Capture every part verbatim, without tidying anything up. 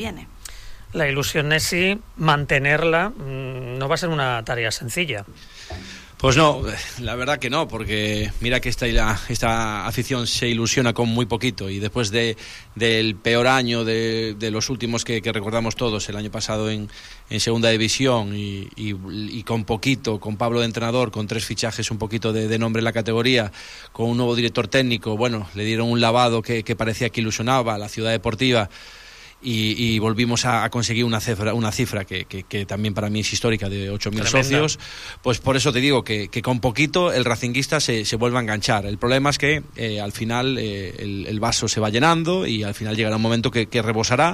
viene. La ilusión Nessi, mantenerla no va a ser una tarea sencilla. Pues no, la verdad que no, porque mira que esta, esta afición se ilusiona con muy poquito, y después de, del peor año de, de los últimos que, que recordamos todos, el año pasado en, en segunda división, y, y, y con poquito, con Pablo de entrenador, con tres fichajes, un poquito de, de nombre en la categoría, con un nuevo director técnico, bueno, le dieron un lavado que, que parecía que ilusionaba a la ciudad deportiva. Y, y volvimos a, a conseguir una cifra, una cifra que, que, que también para mí es histórica, de ocho mil socios. Pues por eso te digo que, que con poquito el racinguista se, se vuelve a enganchar. El problema es que eh, al final eh, el, el vaso se va llenando, y al final llegará un momento que, que rebosará,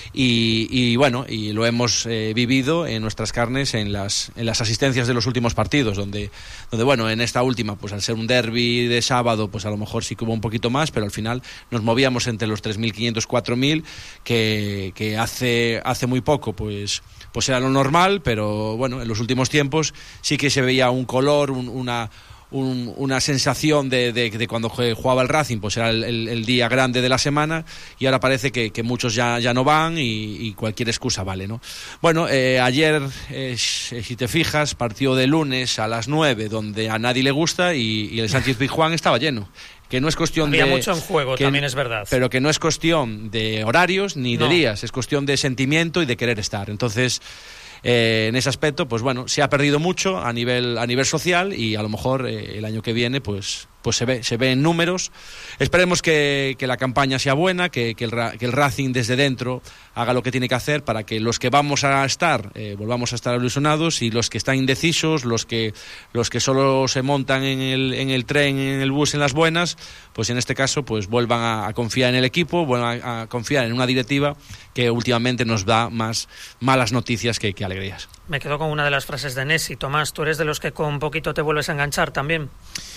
y, y bueno, y lo hemos eh, vivido en nuestras carnes en las, en las asistencias de los últimos partidos, donde, donde bueno, en esta última, pues al ser un derbi de sábado, pues a lo mejor sí que hubo un poquito más, pero al final nos movíamos entre los tres mil quinientos, cuatro mil, que que hace hace muy poco pues pues era lo normal, pero bueno, en los últimos tiempos sí que se veía un color, un, una un, una sensación de, de, de cuando jugaba el Racing, pues era el, el, el día grande de la semana, y ahora parece que, que muchos ya, ya no van, y, y cualquier excusa vale, ¿no? Bueno, eh, ayer, eh, si te fijas, partido de lunes a las nueve, donde a nadie le gusta, y, y el Sánchez Pizjuán estaba lleno. Que no es cuestión Había de... mucho en juego, que, también es verdad. Pero que no es cuestión de horarios ni de no. días, es cuestión de sentimiento y de querer estar. Entonces, eh, en ese aspecto, pues bueno, se ha perdido mucho a nivel a nivel social, y a lo mejor eh, el año que viene, pues pues se ve se ve en números. Esperemos que, que la campaña sea buena, que, que, el, que el Racing desde dentro haga lo que tiene que hacer para que los que vamos a estar eh, volvamos a estar ilusionados, y los que están indecisos, los que los que solo se montan en el, en el tren, en el bus, en las buenas, pues en este caso pues vuelvan a, a confiar en el equipo, vuelvan a, a confiar en una directiva que últimamente nos da más malas noticias que, que alegrías. Me quedo con una de las frases de Nessi. Tomás, ¿tú eres de los que con poquito te vuelves a enganchar también?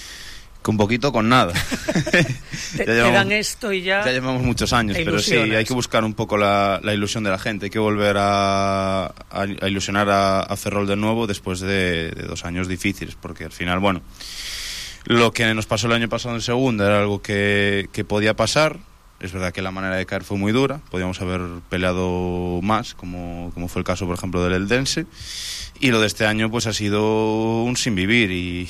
Con poquito, con nada. te, te dan esto y ya... Ya llevamos muchos años, pero sí, hay que buscar un poco la, la ilusión de la gente. Hay que volver a, a, a ilusionar a, a Ferrol de nuevo después de, de dos años difíciles, porque al final, bueno, lo que nos pasó el año pasado en segunda era algo que, que podía pasar. Es verdad que la manera de caer fue muy dura, podíamos haber peleado más, como, como fue el caso, por ejemplo, del Eldense. Y lo de este año pues ha sido un sin vivir, y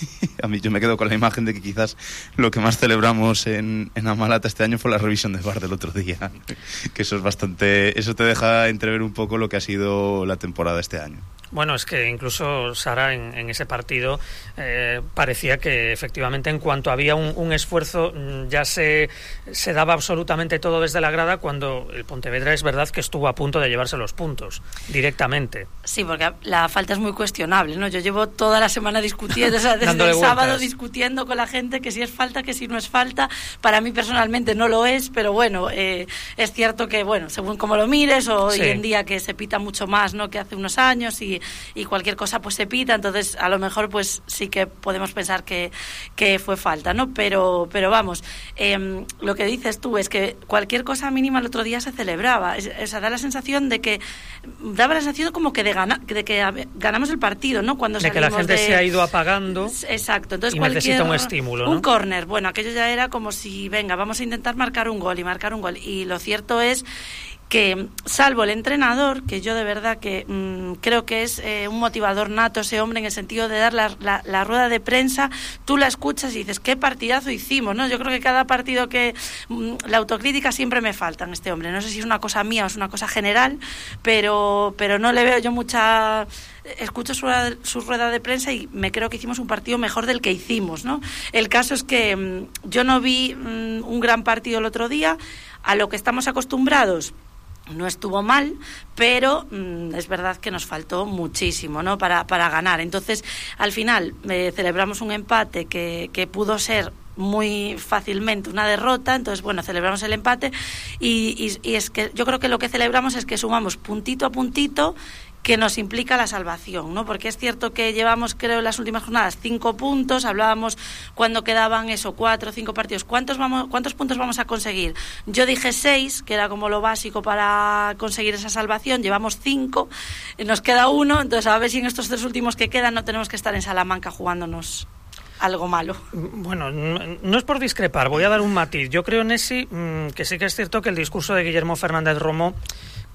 a mí yo me quedo con la imagen de que quizás lo que más celebramos en, en Amalata este año fue la revisión de V A R del otro día, que eso es bastante, eso te deja entrever un poco lo que ha sido la temporada este año. Bueno, es que incluso, Sara, en, en ese partido eh, parecía que efectivamente en cuanto había un, un esfuerzo ya se, se daba absolutamente todo desde la grada, cuando el Pontevedra es verdad que estuvo a punto de llevarse los puntos directamente. Sí, porque la falta es muy cuestionable, ¿no? Yo llevo toda la semana discutiendo, o sea, desde el vueltas. sábado discutiendo con la gente que si es falta, que si no es falta. Para mí personalmente no lo es, pero bueno, eh, es cierto que, bueno, según como lo mires, o sí. Hoy en día que se pita mucho más, ¿no?, que hace unos años, y y cualquier cosa pues se pita, entonces a lo mejor pues sí que podemos pensar que, que fue falta, ¿no? Pero, pero vamos, eh, lo que dices tú es que cualquier cosa mínima el otro día se celebraba, es, o sea, da la sensación de que, daba la sensación como que de, gana, de que ganamos el partido, ¿no? Cuando de que la gente de... se ha ido apagando. Exacto, entonces y cualquier... necesita un estímulo, ¿no? Un córner, bueno, aquello ya era como si, venga, vamos a intentar marcar un gol y marcar un gol, y lo cierto es que, salvo el entrenador, que yo de verdad que mmm, creo que es eh, un motivador nato ese hombre, en el sentido de dar la, la, la rueda de prensa, tú la escuchas y dices, qué partidazo hicimos, ¿no? Yo creo que cada partido que... Mmm, la autocrítica siempre me falta en este hombre, no sé si es una cosa mía o es una cosa general, pero, pero no le veo yo mucha... Escucho su, su rueda de prensa y me creo que hicimos un partido mejor del que hicimos, ¿no? El caso es que mmm, yo no vi mmm, un gran partido el otro día, a lo que estamos acostumbrados. No estuvo mal, pero mmm, es verdad que nos faltó muchísimo, ¿no?, para, para ganar. Entonces, al final, eh, celebramos un empate que, que pudo ser muy fácilmente una derrota, entonces bueno, celebramos el empate y, y, y es que yo creo que lo que celebramos es que sumamos puntito a puntito, que nos implica la salvación, ¿no? Porque es cierto que llevamos, creo, en las últimas jornadas cinco puntos, hablábamos cuando quedaban eso, cuatro o cinco partidos, ¿cuántos vamos, cuántos puntos vamos a conseguir? Yo dije seis, que era como lo básico para conseguir esa salvación, llevamos cinco, nos queda uno, entonces a ver si en estos tres últimos que quedan no tenemos que estar en Salamanca jugándonos algo malo. Bueno, no, no es por discrepar, voy a dar un matiz. Yo creo, Nessi, mmm, que sí que es cierto que el discurso de Guillermo Fernández Romo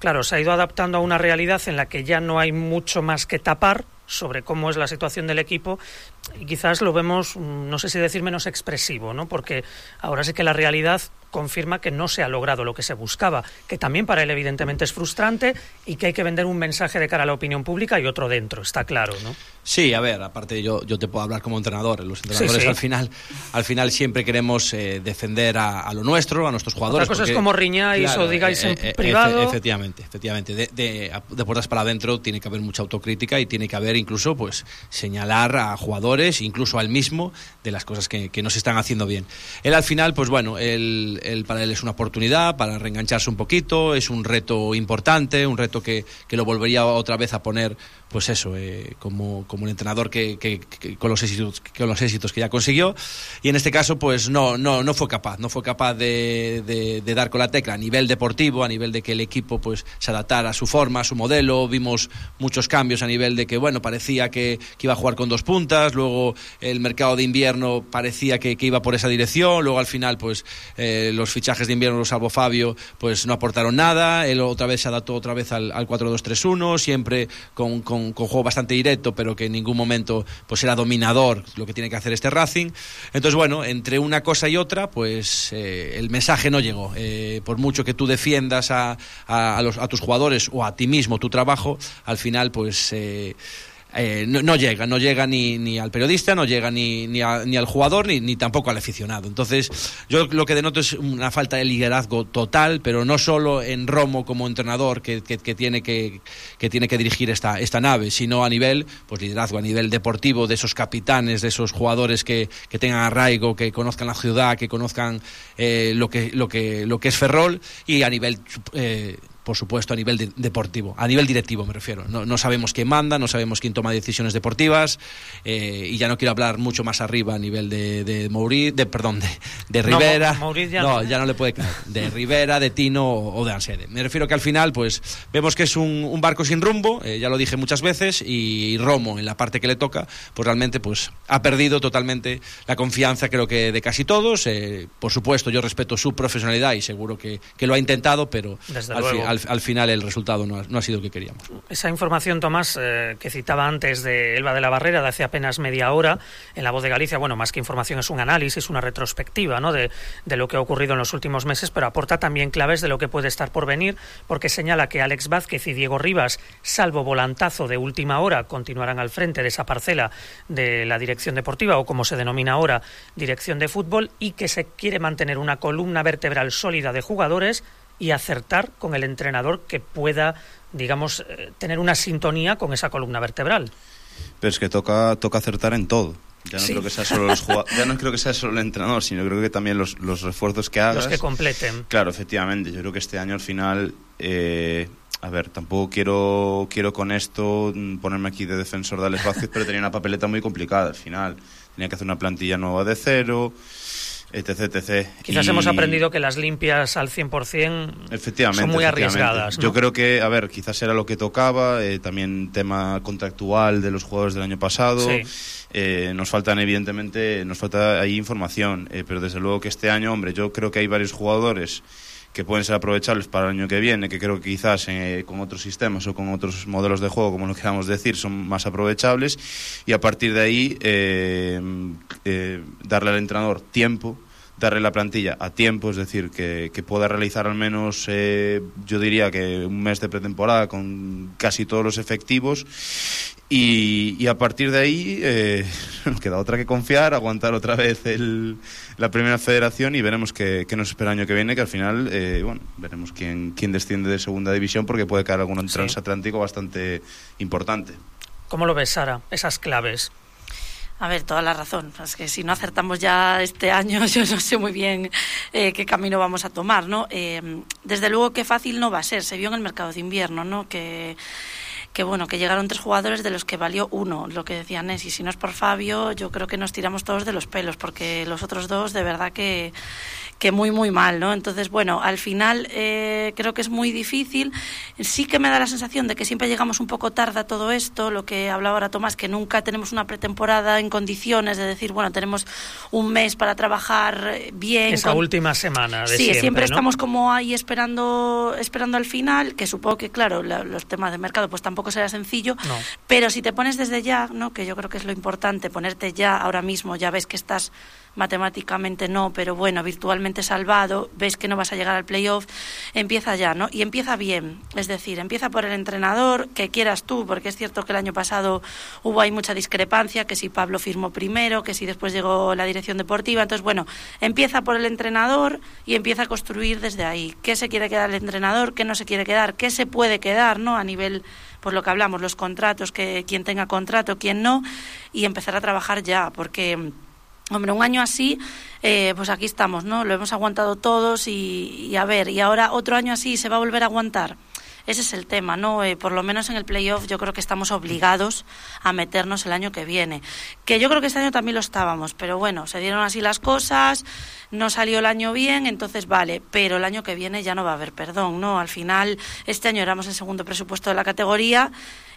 Claro, se ha ido adaptando a una realidad en la que ya no hay mucho más que tapar sobre cómo es la situación del equipo, y quizás lo vemos, no sé si decir menos expresivo, ¿no? Porque ahora sí que la realidad confirma que no se ha logrado lo que se buscaba, que también para él evidentemente es frustrante y que hay que vender un mensaje de cara a la opinión pública y otro dentro, está claro, ¿no? Sí, a ver, aparte yo, yo te puedo hablar como entrenador, los entrenadores sí, sí. al final al final siempre queremos eh, defender a, a lo nuestro, a nuestros jugadores. Otra cosa porque, es como riñáis claro, o digáis eh, en eh, privado. Efe, efectivamente, efectivamente, de, de, de puertas para adentro tiene que haber mucha autocrítica y tiene que haber incluso pues señalar a jugadores, incluso al mismo, de las cosas que, que no se están haciendo bien. Él al final, pues bueno, él, él, para él es una oportunidad para reengancharse un poquito, es un reto importante, un reto que, que lo volvería otra vez a poner, pues eso, eh, como, como el entrenador que, que, que con los éxitos, con los éxitos que ya consiguió, y en este caso, pues no, no, no fue capaz, no fue capaz de, de, de dar con la tecla a nivel deportivo, a nivel de que el equipo pues se adaptara a su forma, a su modelo. Vimos muchos cambios a nivel de que, bueno, parecía que, que iba a jugar con dos puntas, luego el mercado de invierno parecía que, que iba por esa dirección, luego al final pues eh, los fichajes de invierno, salvo Fabio, pues no aportaron nada, él otra vez se adaptó otra vez al, al cuatro dos tres uno, siempre con, con, con juego bastante directo, pero que en ningún momento pues era dominador, lo que tiene que hacer este Racing. Entonces bueno, entre una cosa y otra pues eh, el mensaje no llegó, eh, por mucho que tú defiendas a, a, a, los, a tus jugadores o a ti mismo tu trabajo, al final pues eh, Eh, no, no llega, no llega ni, ni al periodista, no llega ni, ni, a, ni al jugador, ni, ni tampoco al aficionado. Entonces, yo lo que denoto es una falta de liderazgo total, pero no solo en Romo como entrenador que, que, que, tiene, que, que tiene que dirigir esta, esta nave, sino a nivel, pues liderazgo a nivel deportivo, de esos capitanes, de esos jugadores que, que tengan arraigo, que conozcan la ciudad, que conozcan eh, lo, que, lo, que, lo que es Ferrol, y a nivel... Eh, por supuesto a nivel de, deportivo, a nivel directivo me refiero. No, no sabemos quién manda, no sabemos quién toma decisiones deportivas, eh, y ya no quiero hablar mucho más arriba a nivel de, de Mauriz, de perdón, de, de Rivera. No, Mauriz ya no, no. ya no le puede caer. De Rivera, de Tino o, o de Ansede. Me refiero que al final, pues, vemos que es un, un barco sin rumbo, eh, ya lo dije muchas veces, y, y Romo, en la parte que le toca, pues realmente pues ha perdido totalmente la confianza, creo que de casi todos. Eh, por supuesto, yo respeto su profesionalidad y seguro que, que lo ha intentado, pero Desde al luego. final Al, al final el resultado no ha, no ha sido el que queríamos. Esa información, Tomás, eh, que citaba antes de Elba de la Barrera, de hace apenas media hora, en La Voz de Galicia, bueno, más que información es un análisis, una retrospectiva, ¿no?, de, de lo que ha ocurrido en los últimos meses, pero aporta también claves de lo que puede estar por venir, porque señala que Alex Vázquez y Diego Rivas, salvo volantazo de última hora, continuarán al frente de esa parcela de la dirección deportiva, o como se denomina ahora, dirección de fútbol, y que se quiere mantener una columna vertebral sólida de jugadores y acertar con el entrenador que pueda, digamos, eh, tener una sintonía con esa columna vertebral. Pero es que toca toca acertar en todo. Ya no, sí. creo que sea solo los ya no creo que sea solo el entrenador, sino creo que también los, los refuerzos que hagas. Los que completen. Claro, efectivamente. Yo creo que este año al final... Eh, a ver, tampoco quiero quiero con esto ponerme aquí de defensor de Alex Vázquez, pero tenía una papeleta muy complicada al final. Tenía que hacer una plantilla nueva de cero... etc, etcétera. Quizás y... hemos aprendido que las limpias al cien por ciento son muy arriesgadas, ¿no? Yo creo que, a ver, quizás era lo que tocaba, eh, también tema contractual de los jugadores del año pasado. Sí. Eh, nos faltan, evidentemente, nos falta ahí información, eh, pero desde luego que este año, hombre, yo creo que hay varios jugadores que pueden ser aprovechables para el año que viene, que creo que quizás eh, con otros sistemas o con otros modelos de juego, como lo queramos decir, son más aprovechables, y a partir de ahí eh, eh, darle al entrenador tiempo, darle la plantilla a tiempo, es decir, que, que pueda realizar al menos, eh, yo diría que un mes de pretemporada con casi todos los efectivos, y, y a partir de ahí eh, nos queda otra que confiar, aguantar otra vez el, la primera federación, y veremos qué, qué nos espera el año que viene, que al final, eh, bueno, veremos quién, quién desciende de segunda división, porque puede caer algún sí. transatlántico bastante importante. ¿Cómo lo ves, Sara, esas claves? A ver, toda la razón. Es que si no acertamos ya este año, yo no sé muy bien eh, qué camino vamos a tomar, ¿no? Eh, desde luego que fácil no va a ser. Se vio en el mercado de invierno, ¿no? Que, que bueno, que llegaron tres jugadores de los que valió uno, lo que decía Nessi. Si no es por Fabio, yo creo que nos tiramos todos de los pelos, porque los otros dos, de verdad que... que muy, muy mal, ¿no? Entonces, bueno, al final eh, creo que es muy difícil. Sí que me da la sensación de que siempre llegamos un poco tarde a todo esto, lo que hablaba ahora Tomás, que nunca tenemos una pretemporada en condiciones de decir, bueno, tenemos un mes para trabajar bien. Esa con... última semana de sí, siempre, siempre ¿no? estamos como ahí esperando, esperando al final, que supongo que, claro, la, los temas de mercado pues tampoco será sencillo, no. Pero si te pones desde ya, ¿no? Que yo creo que es lo importante, ponerte ya ahora mismo, ya ves que estás matemáticamente no, pero bueno, virtualmente salvado, ves que no vas a llegar al playoff, empieza ya, ¿no? Y empieza bien, es decir, empieza por el entrenador, que quieras tú, porque es cierto que el año pasado hubo ahí mucha discrepancia, que si Pablo firmó primero, que si después llegó la dirección deportiva, entonces bueno, empieza por el entrenador y empieza a construir desde ahí, qué se quiere quedar el entrenador, qué no se quiere quedar, qué se puede quedar, ¿no? A nivel, por lo que hablamos, los contratos, que quien tenga contrato, quien no, y empezar a trabajar ya, porque... Hombre, un año así, eh, pues aquí estamos, ¿no? Lo hemos aguantado todos y, y a ver, y ahora otro año así se va a volver a aguantar. Ese es el tema, ¿no? Eh, por lo menos en el playoff yo creo que estamos obligados a meternos el año que viene. Que yo creo que este año también lo estábamos, pero bueno, se dieron así las cosas, no salió el año bien, entonces vale, pero el año que viene ya no va a haber perdón, ¿no? Al final, este año éramos el segundo presupuesto de la categoría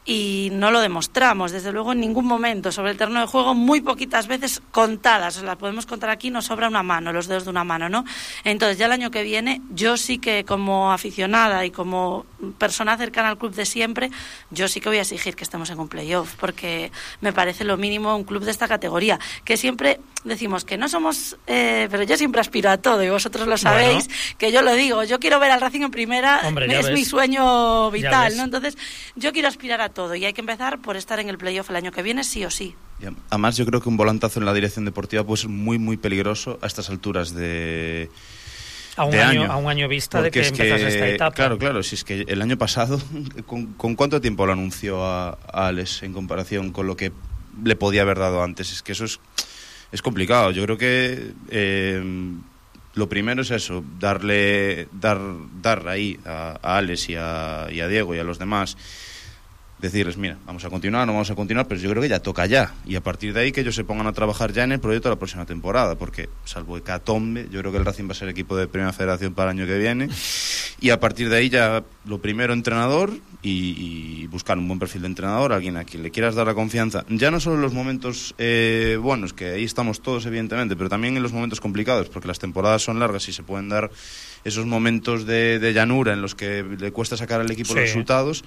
y no lo demostramos, desde luego, en ningún momento. Sobre el terreno de juego, muy poquitas veces contadas, las podemos contar aquí, nos sobra una mano, los dedos de una mano, ¿no? Entonces, ya el año que viene, yo sí que como aficionada y como persona cercana al club de siempre, yo sí que voy a exigir que estemos en un playoff, porque me parece lo mínimo un club de esta categoría, que siempre decimos que no somos, eh, pero yo siempre aspiro a todo, y vosotros lo sabéis, bueno, que yo lo digo, yo quiero ver al Racing en primera, hombre, es ves. mi sueño vital, ¿no? Entonces, yo quiero aspirar a todo y hay que empezar por estar en el playoff el año que viene sí o sí. Y además yo creo que un volantazo en la dirección deportiva puede ser muy muy peligroso a estas alturas de, a un de año, año. A un año vista porque de que empezase que, esta etapa. Claro, claro, si es que el año pasado, ¿con, con cuánto tiempo lo anunció a, a Alex en comparación con lo que le podía haber dado antes? Es que eso es, es complicado. Yo creo que eh, lo primero es eso, darle dar, dar ahí a, a Alex y a, y a Diego y a los demás, decirles, mira, vamos a continuar, no vamos a continuar, pero yo creo que ya toca ya, y a partir de ahí que ellos se pongan a trabajar ya en el proyecto de la próxima temporada, porque salvo hecatombe, yo creo que el Racing va a ser equipo de Primera Federación para el año que viene, y a partir de ahí ya lo primero, entrenador, y, y buscar un buen perfil de entrenador, alguien a quien le quieras dar la confianza, ya no solo en los momentos eh, buenos, que ahí estamos todos evidentemente, pero también en los momentos complicados, porque las temporadas son largas y se pueden dar esos momentos de, de llanura en los que le cuesta sacar al equipo sí. los resultados,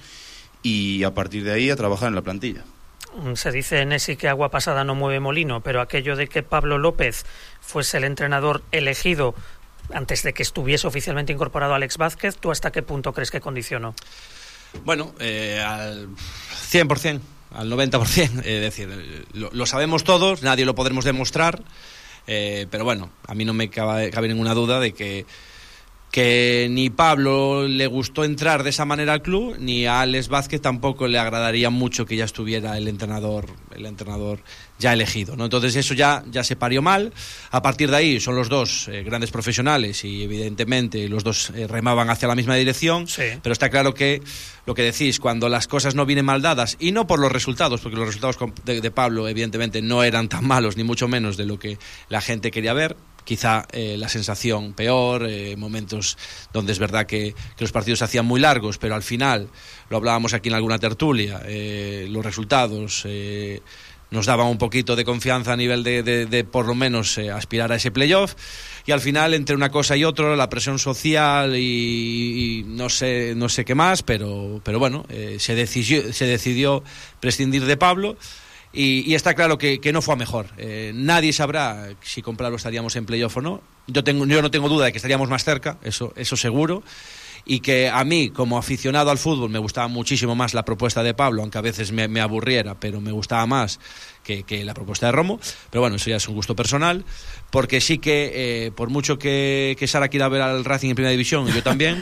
y a partir de ahí a trabajar en la plantilla. Se dice, Nessi, que agua pasada no mueve molino, pero aquello de que Pablo López fuese el entrenador elegido antes de que estuviese oficialmente incorporado Alex Vázquez, ¿tú hasta qué punto crees que condicionó? Bueno, eh, al cien por ciento, al noventa por ciento, es decir, lo, lo sabemos todos, nadie lo podremos demostrar, eh, pero bueno, a mí no me cabe, cabe ninguna duda de que que ni Pablo le gustó entrar de esa manera al club, ni a Alex Vázquez tampoco le agradaría mucho que ya estuviera el entrenador el entrenador ya elegido, ¿no? Entonces eso ya, ya se parió mal. A partir de ahí son los dos eh, grandes profesionales y evidentemente los dos eh, remaban hacia la misma dirección, sí. Pero está claro que lo que decís, cuando las cosas no vienen mal dadas, y no por los resultados, porque los resultados de, de Pablo evidentemente no eran tan malos, ni mucho menos de lo que la gente quería ver, quizá eh, la sensación peor, eh, momentos donde es verdad que, que los partidos se hacían muy largos, pero al final, lo hablábamos aquí en alguna tertulia, eh, los resultados eh, nos daban un poquito de confianza a nivel de, de, de por lo menos eh, aspirar a ese playoff, y al final entre una cosa y otra, la presión social y, y no sé no sé qué más, pero, pero bueno, eh, se decidió, se decidió prescindir de Pablo. Y, y está claro que, que no fue a mejor. Eh, nadie sabrá si con Pablo estaríamos en playoff o no. Yo, tengo, yo no tengo duda de que estaríamos más cerca, eso, eso seguro. Y que a mí, como aficionado al fútbol, me gustaba muchísimo más la propuesta de Pablo, aunque a veces me, me aburriera, pero me gustaba más que, que la propuesta de Romo. Pero bueno, eso ya es un gusto personal. Porque sí que, eh, por mucho que, que Sara quiera ver al Racing en Primera División, y yo también...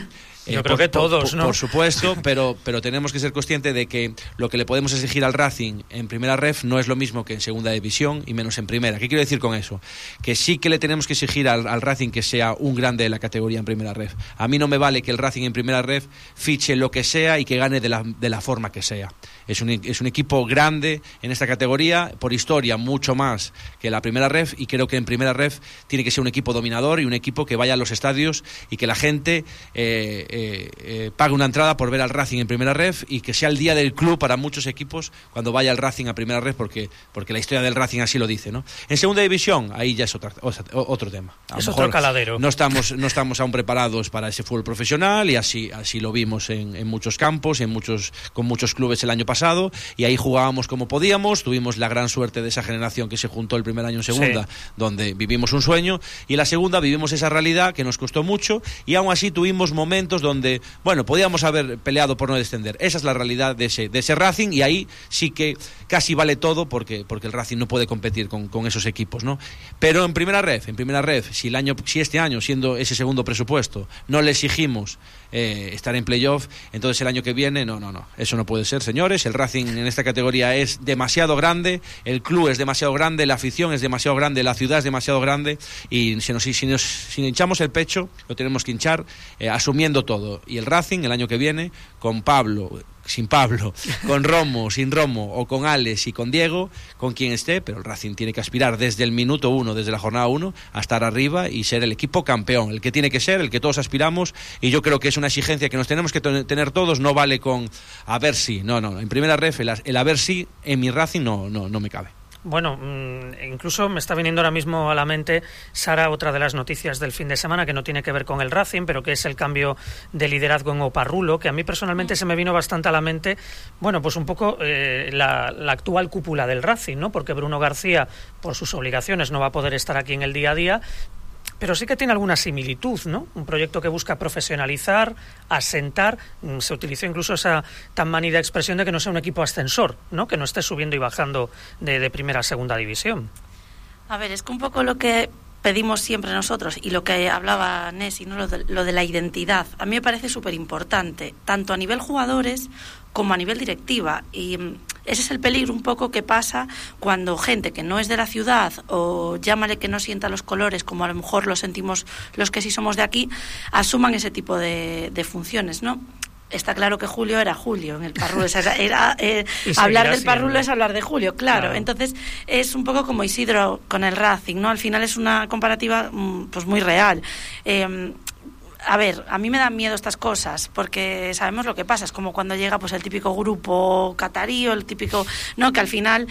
Eh, Yo creo por, que todos, por, ¿no? Por supuesto, pero, pero tenemos que ser conscientes de que lo que le podemos exigir al Racing en primera ref no es lo mismo que en segunda división y menos en primera. ¿Qué quiero decir con eso? Que sí que le tenemos que exigir al, al Racing que sea un grande de la categoría en primera ref. A mí no me vale que el Racing en primera ref fiche lo que sea y que gane de la, de la forma que sea. Es un, es un equipo grande en esta categoría, por historia mucho más que la primera ref, y creo que en primera ref tiene que ser un equipo dominador y un equipo que vaya a los estadios y que la gente eh, eh, eh, pague una entrada por ver al Racing en primera ref y que sea el día del club para muchos equipos cuando vaya el Racing a primera ref, porque, porque la historia del Racing así lo dice, ¿no? En segunda división, ahí ya es otra, otro tema. A es lo otro caladero. No estamos, no estamos aún preparados para ese fútbol profesional, y así, así lo vimos en, en muchos campos, en muchos, con muchos clubes el año pasado, y ahí jugábamos como podíamos. Tuvimos la gran suerte de esa generación que se juntó el primer año en segunda, sí, donde vivimos un sueño, y en la segunda vivimos esa realidad que nos costó mucho, y aún así tuvimos momentos donde, bueno, podíamos haber peleado por no descender. Esa es la realidad de ese, de ese Racing, y ahí sí que casi vale todo, porque, porque el Racing no puede competir con, con esos equipos, ¿no? Pero en primera ref, en primera ref, si el año, si este año, siendo ese segundo presupuesto, no le exigimos eh, estar en playoff, entonces el año que viene, no, no, no, eso no puede ser, señores. El Racing en esta categoría es demasiado grande, el club es demasiado grande, la afición es demasiado grande, la ciudad es demasiado grande, y si nos, si nos, si nos hinchamos el pecho, lo tenemos que hinchar eh, asumiendo todo. Y el Racing el año que viene, con Pablo, sin Pablo, con Romo, sin Romo, o con Alex y con Diego, con quien esté, pero el Racing tiene que aspirar desde el minuto uno, desde la jornada uno, a estar arriba y ser el equipo campeón, el que tiene que ser, el que todos aspiramos, y yo creo que es una exigencia que nos tenemos que tener todos. No vale con a ver si, no, no, en primera ref el, el a ver si en mi Racing no, no, no me cabe. Bueno, incluso me está viniendo ahora mismo a la mente, Sara, otra de las noticias del fin de semana que no tiene que ver con el Racing, pero que es el cambio de liderazgo en Oparrulo, que a mí personalmente se me vino bastante a la mente, bueno, pues un poco eh, la, la actual cúpula del Racing, ¿no? Porque Bruno García, por sus obligaciones, no va a poder estar aquí en el día a día, pero sí que tiene alguna similitud, ¿no? Un proyecto que busca profesionalizar, asentar. Se utilizó incluso esa tan manida expresión de que no sea un equipo ascensor, ¿no? Que no esté subiendo y bajando de, de primera a segunda división. A ver, es que un poco lo que pedimos siempre nosotros, y lo que hablaba Nessi, ¿no? Lo de, lo de la identidad, a mí me parece súper importante, tanto a nivel jugadores como a nivel directiva, y ese es el peligro un poco que pasa cuando gente que no es de la ciudad, o llámale que no sienta los colores como a lo mejor lo sentimos los que sí somos de aquí, asuman ese tipo de, de funciones, ¿no? Está claro que Julio era Julio en el Parrulo, era, era eh, hablar del Parrulo es hablar de Julio, claro. claro. Entonces es un poco como Isidro con el Racing, ¿no? Al final es una comparativa pues muy real. Eh, A ver, a mí me dan miedo estas cosas, porque sabemos lo que pasa, es como cuando llega pues el típico grupo catarí, o el típico, ¿no? Que al final,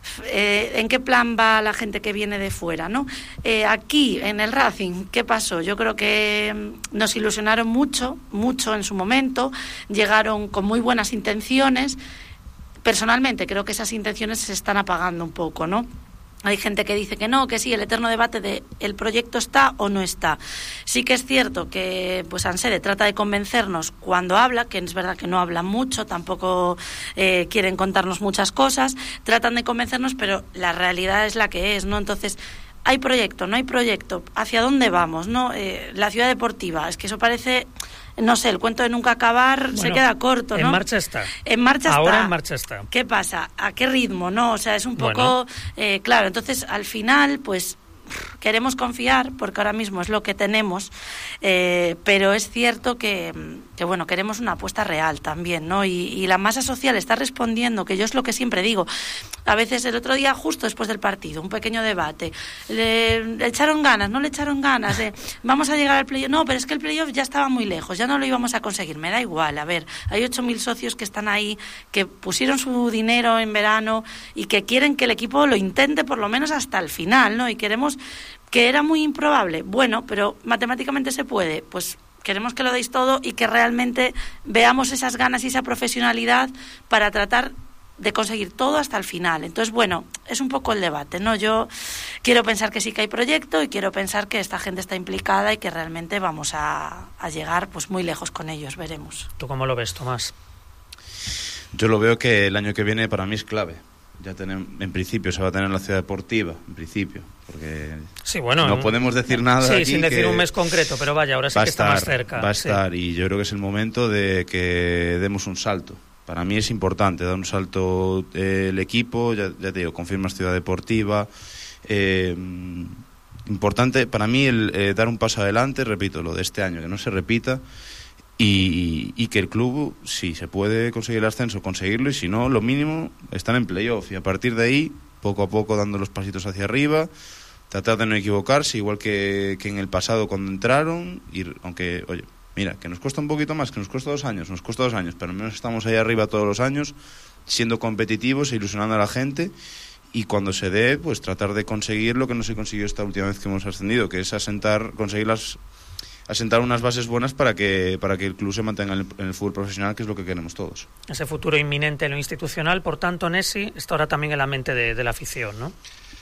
eh, ¿en qué plan va la gente que viene de fuera, no? Eh, aquí, en el Racing, ¿qué pasó? Yo creo que nos ilusionaron mucho, mucho en su momento, llegaron con muy buenas intenciones. Personalmente creo que esas intenciones se están apagando un poco, ¿no? Hay gente que dice que no, que sí, el eterno debate de el proyecto está o no está. Sí que es cierto que pues Ansede trata de convencernos cuando habla, que es verdad que no habla mucho, tampoco eh, quieren contarnos muchas cosas, tratan de convencernos, pero la realidad es la que es, ¿no? Entonces, ¿hay proyecto? ¿No hay proyecto? ¿Hacia dónde vamos? ¿No? Eh, la ciudad deportiva, es que eso parece... No sé, el cuento de nunca acabar bueno, se queda corto, ¿no? En marcha está. En marcha está. Ahora en marcha está. ¿Qué pasa? ¿A qué ritmo? No, o sea, es un poco... Bueno. Eh, claro, entonces, al final, pues... queremos confiar porque ahora mismo es lo que tenemos, eh, pero es cierto que, que bueno, queremos una apuesta real también, ¿no? Y, y la masa social está respondiendo, que yo es lo que siempre digo. A veces el otro día, justo después del partido, un pequeño debate, le, le echaron ganas, no le echaron ganas, de, vamos a llegar al playoff, no, pero es que el playoff ya estaba muy lejos, ya no lo íbamos a conseguir, me da igual, a ver, hay ocho mil socios que están ahí, que pusieron su dinero en verano y que quieren que el equipo lo intente por lo menos hasta el final, ¿no? Y queremos que era muy improbable, bueno, pero matemáticamente se puede, pues queremos que lo deis todo y que realmente veamos esas ganas y esa profesionalidad para tratar de conseguir todo hasta el final. Entonces, bueno, es un poco el debate, ¿no? Yo quiero pensar que sí que hay proyecto y quiero pensar que esta gente está implicada y que realmente vamos a, a llegar pues muy lejos con ellos, veremos. ¿Tú cómo lo ves, Tomás? Yo lo veo que el año que viene para mí es clave. ya tenemos, en principio se va a tener la ciudad deportiva, en principio, porque sí, bueno, no podemos decir nada. Sí, aquí sin decir un mes concreto, pero vaya, ahora sí que estar, está más cerca. Va a sí. estar, y yo creo que es el momento de que demos un salto. Para mí es importante dar un salto eh, el equipo, ya, ya te digo, confirmas ciudad deportiva. Eh, importante para mí el eh, dar un paso adelante, repito, lo de este año, que no se repita. Y, y que el club, si se puede conseguir el ascenso, conseguirlo, y si no, lo mínimo, están en playoff, y a partir de ahí, poco a poco, dando los pasitos hacia arriba, tratar de no equivocarse, igual que, que en el pasado cuando entraron, y aunque, oye, mira, que nos cuesta un poquito más, que nos cuesta dos años, nos cuesta dos años, pero al menos estamos ahí arriba todos los años, siendo competitivos e ilusionando a la gente, y cuando se dé, pues tratar de conseguir lo que no se consiguió esta última vez que hemos ascendido, que es asentar, conseguir las... asentar unas bases buenas para que para que el club se mantenga en el, en el fútbol profesional, que es lo que queremos todos. Ese futuro inminente en lo institucional, por tanto, Nessi, está ahora también en la mente de, de la afición, ¿no?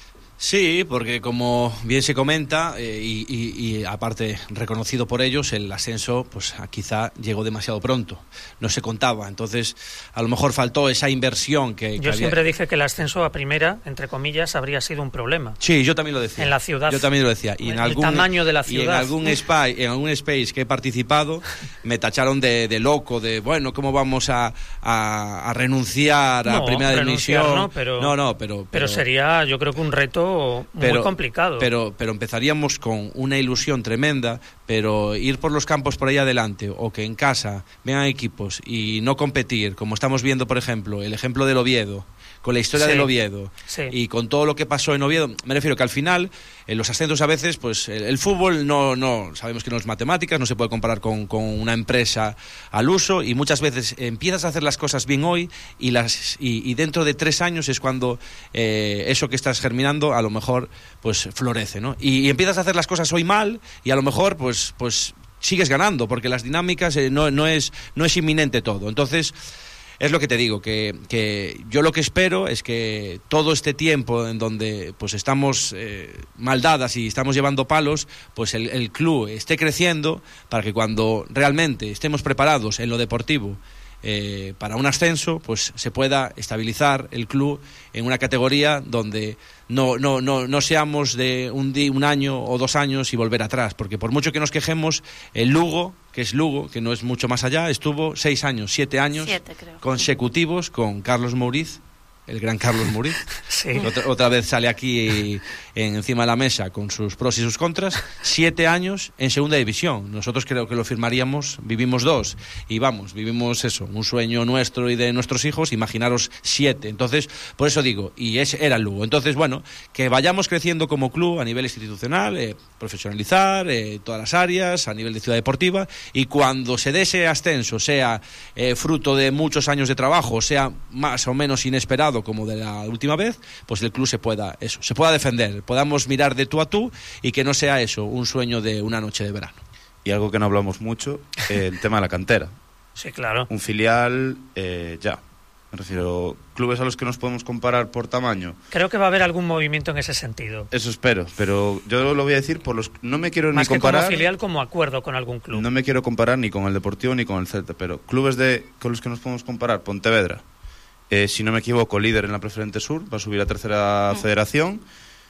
Sí, porque como bien se comenta, eh, y, y, y aparte reconocido por ellos, el ascenso pues quizá llegó demasiado pronto, no se contaba, entonces a lo mejor faltó esa inversión que, que yo había... siempre dije que el ascenso a primera, entre comillas, habría sido un problema. Sí, yo también lo decía. En la ciudad. Yo también lo decía. Y en el algún, tamaño de la ciudad. Y en algún, space, en algún space que he participado, me tacharon de, de loco, de, bueno, ¿cómo vamos a, a, a renunciar a no, primera división? No, pero, no, no, pero, pero... Pero sería, yo creo que un reto muy pero, complicado. Pero, pero empezaríamos con una ilusión tremenda, pero ir por los campos por ahí adelante, o que en casa vean equipos y no competir, como estamos viendo, por ejemplo, el ejemplo del Oviedo, con la historia sí, del Oviedo, sí. y con todo lo que pasó en Oviedo, me refiero que al final, en los ascensos a veces, pues el, el fútbol no, no, sabemos que no es matemáticas, no se puede comparar con, con una empresa al uso, y muchas veces empiezas a hacer las cosas bien hoy, y, las, y, y dentro de tres años es cuando eh, eso que estás germinando a lo mejor pues florece, ¿no? Y, y empiezas a hacer las cosas hoy mal, y a lo mejor pues, pues sigues ganando, porque las dinámicas eh, no, no, es, no es inminente todo. Entonces, es lo que te digo, que, que yo lo que espero es que todo este tiempo en donde pues estamos eh, mal dadas y estamos llevando palos, pues el, el club esté creciendo para que cuando realmente estemos preparados en lo deportivo eh, para un ascenso, pues se pueda estabilizar el club en una categoría donde no, no, no, no seamos de un, di, un año o dos años y volver atrás, porque por mucho que nos quejemos, el Lugo, que es Lugo, que no es mucho más allá, estuvo seis años, siete años siete, creo, consecutivos con Carlos Mouriz, el gran Carlos Mouriz. Sí. Otra, otra vez sale aquí en, encima de la mesa con sus pros y sus contras. Siete años en segunda división. Nosotros creo que lo firmaríamos, vivimos dos. Y vamos, vivimos eso, un sueño nuestro y de nuestros hijos, imaginaros siete. Entonces, por eso digo, y ese era el Lugo. Entonces, bueno, que vayamos creciendo como club a nivel institucional, eh, profesionalizar eh, todas las áreas, a nivel de ciudad deportiva, y cuando se dé ese ascenso, sea eh, fruto de muchos años de trabajo, sea más o menos inesperado como de la última vez, pues el club se pueda eso, se pueda defender, podamos mirar de tú a tú y que no sea eso, un sueño de una noche de verano. Y algo que no hablamos mucho, eh, el tema de la cantera. Sí, claro. Un filial, eh, ya. Me refiero, clubes a los que nos podemos comparar por tamaño. Creo que va a haber algún movimiento en ese sentido. Eso espero, pero yo lo voy a decir por los... No me quiero Más ni comparar... Más que como filial, como acuerdo con algún club. No me quiero comparar ni con el Deportivo ni con el Celta, pero clubes de con los que nos podemos comparar, Pontevedra, Eh, si no me equivoco, líder en la Preferente Sur, va a subir a tercera mm. federación.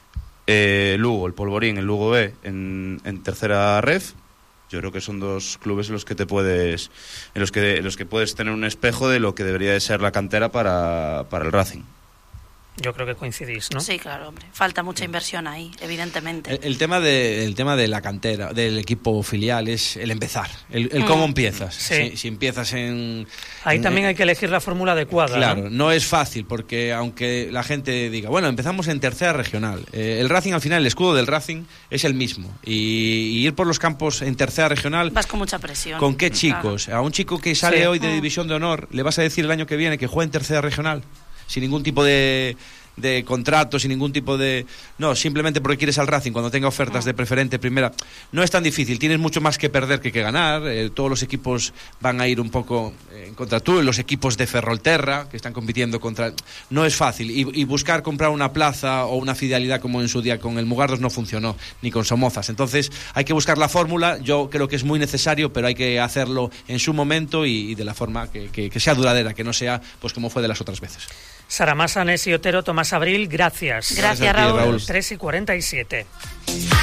Eh, Lugo, el Polvorín, el Lugo B, en, en tercera ref. Yo creo que son dos clubes en los que te puedes, en los que, en los que puedes tener un espejo de lo que debería de ser la cantera para, para el Racing. Yo creo que coincidís, ¿no? Sí, claro, hombre. Falta mucha inversión ahí, evidentemente. El, el tema de el tema de la cantera, del equipo filial, es el empezar, el, el cómo mm. empiezas. Sí. Si, si empiezas en... Ahí en, también hay que elegir la fórmula adecuada. Claro, ¿no? no es fácil, porque aunque la gente diga, bueno, empezamos en tercera regional, eh, el Racing al final, el escudo del Racing es el mismo. Y, y ir por los campos en tercera regional... Vas con mucha presión. ¿Con qué chicos? Claro. A un chico que sale sí. hoy de mm. División de Honor, ¿le vas a decir el año que viene que juegue en tercera regional? Sin ningún tipo de... de contratos y ningún tipo de... No, simplemente porque quieres al Racing cuando tenga ofertas de preferente primera. No es tan difícil, tienes mucho más que perder que que ganar. Eh, todos los equipos van a ir un poco eh, en contra tú, los equipos de Ferrolterra que están compitiendo contra... No es fácil, y, y buscar comprar una plaza o una fidelidad como en su día con el Mugardos no funcionó, ni con Somozas. Entonces hay que buscar la fórmula. Yo creo que es muy necesario, pero hay que hacerlo en su momento y, y de la forma que, que, que sea duradera, que no sea pues como fue de las otras veces. Sara Massa, Nessi Otero, Tomás Abril, gracias. Gracias, Raúl. tres y cuarenta y siete.